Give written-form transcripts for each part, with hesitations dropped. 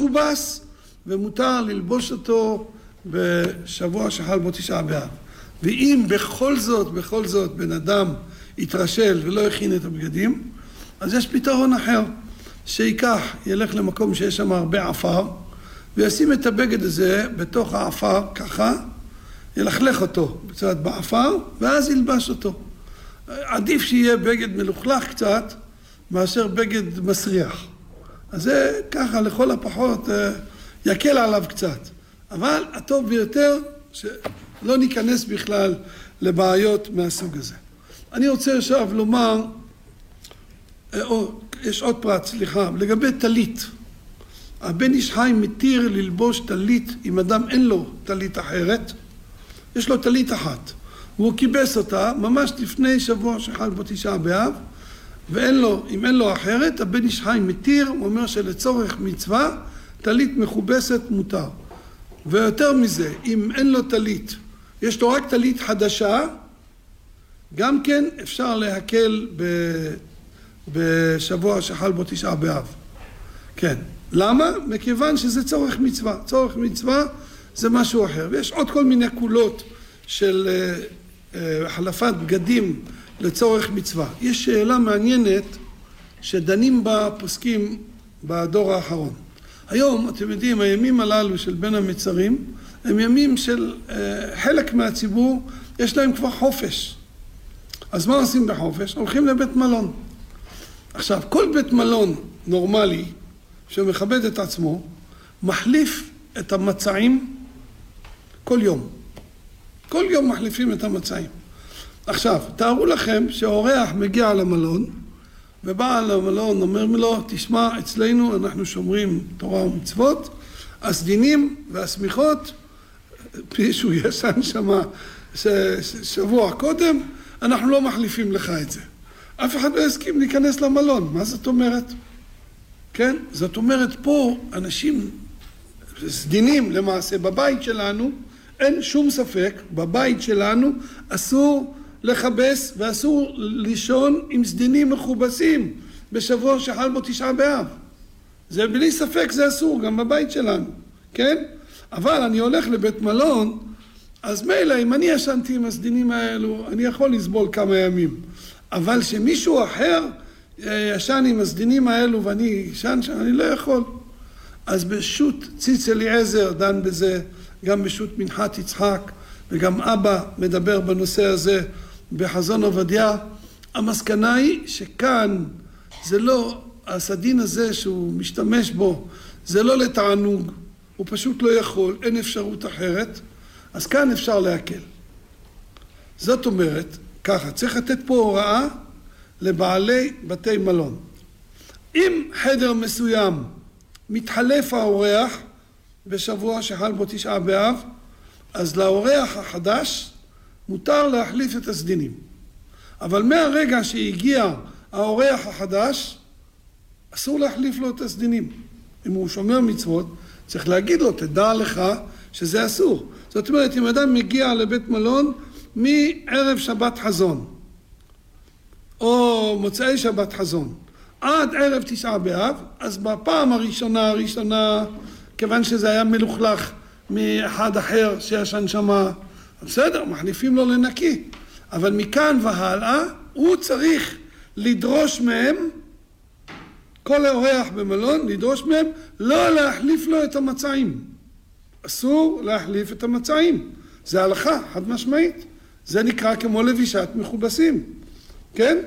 מכובס, ומותר ללבוש אותו בשבוע שחל בו תשעה באב. ואם בכל זאת בן אדם יתרשל ולא יכין את הבגדים, אז יש פתרון אחר, ילך למקום שיש שם הרבה עפר, וישים את הבגד הזה בתוך העפר ככה, ילכלך אותו קצת בעפר, ואז ילבש אותו. עדיף שיהיה בגד מלוכלך קצת, מאשר בגד מסריח. אז זה ככה לכל הפחות יקל עליו קצת. אבל הטוב ביותר שלא ניכנס בכלל לבעיות מהסוג הזה. אני רוצה עכשיו לומר, יש עוד פרט, לגבי טלית. הבן איש חי מתיר ללבוש טלית אם אדם אין לו טלית אחרת, יש לו טלית אחת, והוא קיבס אותה ממש לפני שבוע שחל בו תשעה באב, אם אין לו אחרת, הבן איש חי מתיר, הוא אומר שלצורך מצווה, טלית מכובסת מותר. ויותר מזה, אם אין לו טלית, יש לו רק טלית חדשה, גם כן אפשר להקל בשבוע שחל בו תשעה באב. כן. למה? מכיוון שזה צורך מצווה. צורך מצווה זה משהו אחר. ויש עוד כל מיני קולות של החלפת בגדים לצורך מצווה. יש שאלה מעניינת שדנים בה פוסקים בדור האחרון. היום, אתם יודעים, הימים הללו של בין המצרים, הם ימים של חלק מהציבור, יש להם כבר חופש. אז מה עושים בחופש? הולכים לבית מלון. עכשיו, כל בית מלון נורמלי, שמכבד את עצמו, מחליף את המצעים כל יום. כל יום מחליפים את המצעים. עכשיו, תארו לכם שהאורח מגיע למלון, ובעל המלון אומר לו, תשמע, אצלנו אנחנו שומרים תורה ומצוות, הסדינים והסמיכות, שהוא ישן שמה שבוע קודם, אנחנו לא מחליפים לך את זה. אף אחד לא יסכים להיכנס למלון. מה זאת אומרת? כן? זאת אומרת, פה אנשים סדינים למעשה בבית שלנו, אין שום ספק, בבית שלנו אסור לחבס ואסור לישון עם סדינים מכובסים בשבוע שחל בו תשעה באב. זה בלי ספק זה אסור, גם בבית שלנו, כן? אבל אני הולך לבית מלון, אז מילא, אם אני ישנתי עם הסדינים האלו, אני יכול לסבול כמה ימים. אבל שמישהו אחר ישן עם הסדינים האלו ואני ישן שם, אני לא יכול. אז בשו"ת ציץ אליעזר דן בזה, גם בשו"ת מנחת יצחק, וגם אבא מדבר בנושא הזה בחזון עובדיה. המסקנה היא שכאן זה לא, הסדין הזה שהוא משתמש בו, זה לא לתענוג, הוא פשוט לא יכול, אין אפשרות אחרת, אז כאן אפשר להקל. זאת אומרת, ככה, צריך לתת פה הוראה לבעלי בתי מלון. אם חדר מסוים מתחלף האורח בשבוע שחל בו תשעה באב, אז לאורח החדש מותר להחליף את הסדינים. אבל מהרגע שהגיע האורח החדש, אסור להחליף לו את הסדינים. אם הוא שומר מצוות, צריך להגיד לו, תדע לך שזה אסור. זאת אומרת, אם אדם מגיע לבית מלון מערב שבת חזון, או מוצאי שבת חזון, עד ערב תשעה באב, אז בפעם הראשונה, כיוון שזה היה מלוכלך מאחד אחר שישן שמה, בסדר, מחליפים לו לנקי. אבל מכאן והלאה, הוא צריך לדרוש מהם, כל האורח במלון, לדרוש מהם, לא להחליף לו את המצעים. אסור להחליף את המצעים. זה הלכה, חד משמעית. זה נקרא כמו לבישת מכובסים. כן?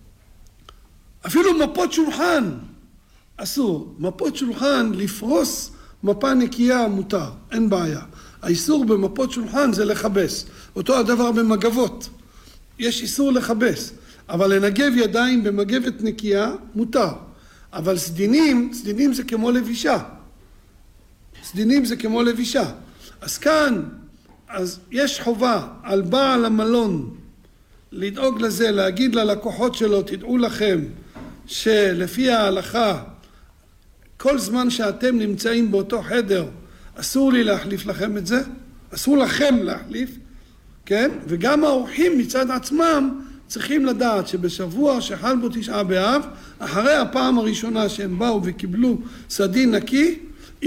אפילו מפות שולחן אסור. מפות שולחן, לפרוס מפה נקייה מותר, אין בעיה. האיסור במפות שולחן זה לחבס. אותו הדבר במגבות. יש איסור לחבס. אבל לנגב ידיים במגבת נקייה מותר. אבל סדינים זה כמו לבישה. סדינים זה כמו לבישה. אז כאן, אז יש חובה על בעל המלון לדאוג לזה, להגיד ללקוחות שלו, תדעו לכם שלפי ההלכה, כל זמן שאתם נמצאים באותו חדר, אסור לי להחליף לכם את זה, אסור לכם להחליף, כן? וגם האורחים מצד עצמם צריכים לדעת שבשבוע שחל בו תשעה באב, אחרי הפעם הראשונה שהם באו וקיבלו סדין נקי,